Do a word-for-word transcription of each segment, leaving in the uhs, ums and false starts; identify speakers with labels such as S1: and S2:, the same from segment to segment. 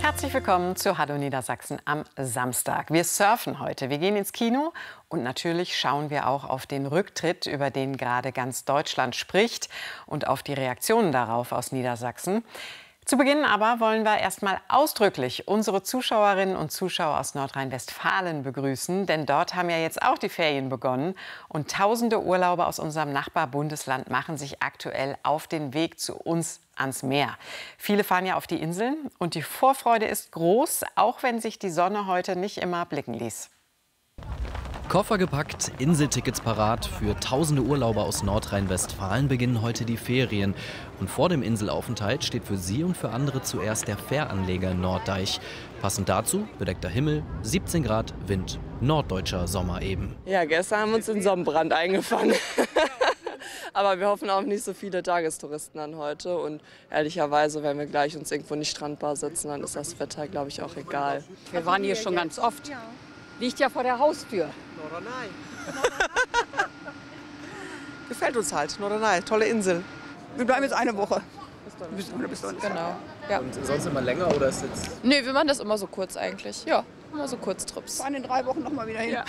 S1: Herzlich willkommen zu Hallo Niedersachsen am Samstag. Wir surfen heute, wir gehen ins Kino und natürlich schauen wir auch auf den Rücktritt, über den gerade ganz Deutschland spricht, und auf die Reaktionen darauf aus Niedersachsen. Zu Beginn aber wollen wir erst mal ausdrücklich unsere Zuschauerinnen und Zuschauer aus Nordrhein-Westfalen begrüßen, denn dort haben ja jetzt auch die Ferien begonnen und tausende Urlauber aus unserem Nachbarbundesland machen sich aktuell auf den Weg zu uns ans Meer. Viele fahren ja auf die Inseln und die Vorfreude ist groß, auch wenn sich die Sonne heute nicht immer blicken ließ.
S2: Koffer gepackt, Inseltickets parat. Für tausende Urlauber aus Nordrhein-Westfalen beginnen heute die Ferien. Und vor dem Inselaufenthalt steht für sie und für andere zuerst der Fähranleger in Norddeich. Passend dazu bedeckter Himmel, siebzehn Grad, Wind, norddeutscher Sommer eben.
S3: Ja, gestern haben wir uns den Sonnenbrand eingefangen. Aber wir hoffen auch nicht so viele Tagestouristen an heute. Und ehrlicherweise, wenn wir gleich uns irgendwo in die Strandbar setzen, dann ist das Wetter, glaube ich, auch egal.
S4: Wir waren hier schon ganz oft. Liegt ja vor der Haustür.
S5: Norderney. Gefällt uns halt, Norderney, tolle Insel.
S6: Wir bleiben jetzt eine Woche.
S3: Bis
S6: bis
S7: Genau. Ja.
S2: Und sonst immer länger oder ist jetzt?
S7: Nee, wir machen das immer so kurz eigentlich. Ja, immer so Kurztrips.
S6: Fahren in drei Wochen noch mal wieder hin.
S7: Ja.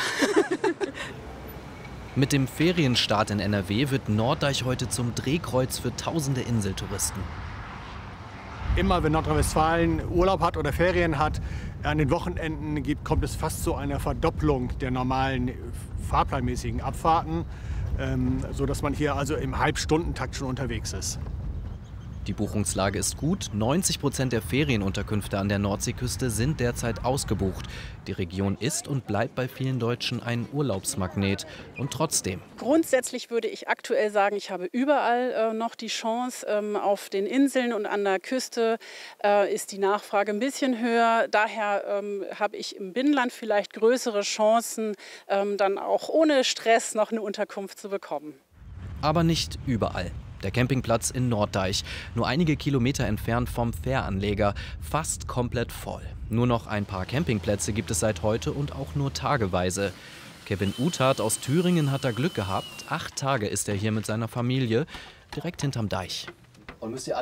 S2: Mit dem Ferienstart in N R W wird Norddeich heute zum Drehkreuz für tausende Inseltouristen.
S8: Immer wenn Nordrhein-Westfalen Urlaub hat oder Ferien hat, an den Wochenenden gibt, kommt es fast zu einer Verdopplung der normalen fahrplanmäßigen Abfahrten, ähm, sodass man hier also im Halbstundentakt schon unterwegs ist.
S2: Die Buchungslage ist gut. neunzig Prozent der Ferienunterkünfte an der Nordseeküste sind derzeit ausgebucht. Die Region ist und bleibt bei vielen Deutschen ein Urlaubsmagnet. Und trotzdem.
S9: Grundsätzlich würde ich aktuell sagen, ich habe überall äh, noch die Chance. Ähm, auf den Inseln und an der Küste äh, ist die Nachfrage ein bisschen höher. Daher ähm, habe ich im Binnenland vielleicht größere Chancen, ähm, dann auch ohne Stress noch eine Unterkunft zu bekommen.
S2: Aber nicht überall. Der Campingplatz in Norddeich, nur einige Kilometer entfernt vom Fähranleger, fast komplett voll. Nur noch ein paar Campingplätze gibt es seit heute und auch nur tageweise. Kevin Uthat aus Thüringen hat da Glück gehabt. Acht Tage ist er hier mit seiner Familie, direkt hinterm Deich.
S10: Und müsst ihr